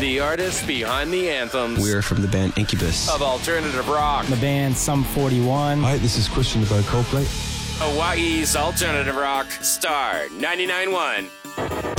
The artists behind the anthems. We're from the band Incubus. Of alternative rock. The band Sum 41. Hi, this is Christian about Coldplay. Hawaii's alternative rock. Star 99.1.